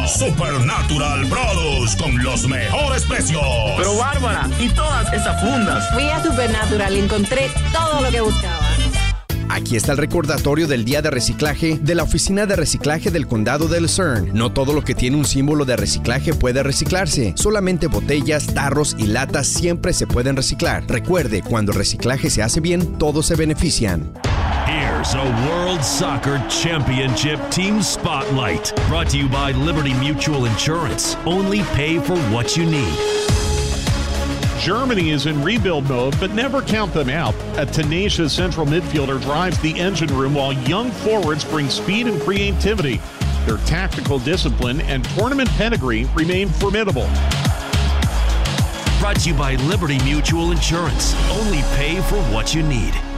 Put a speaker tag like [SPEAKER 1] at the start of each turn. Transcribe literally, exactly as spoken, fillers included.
[SPEAKER 1] Supernatural Produce con los mejores precios.
[SPEAKER 2] Pero Bárbara, ¿y todas esas fundas?
[SPEAKER 3] Fui a Supernatural y encontré todo lo que buscaba.
[SPEAKER 4] Aquí está el recordatorio del Día de Reciclaje de la Oficina de Reciclaje del Condado de Lucerne. No todo lo que tiene un símbolo de reciclaje puede reciclarse. Solamente botellas, tarros y latas siempre se pueden reciclar. Recuerde, cuando el reciclaje se hace bien, todos se benefician.
[SPEAKER 5] Here's a World Soccer Championship Team Spotlight. Brought to you by Liberty Mutual Insurance. Only pay for what you need.
[SPEAKER 6] Germany is in rebuild mode, but never count them out. A tenacious central midfielder drives the engine room while young forwards bring speed and creativity. Their tactical discipline and tournament pedigree remain formidable.
[SPEAKER 5] Brought to you by Liberty Mutual Insurance. Only pay for what you need.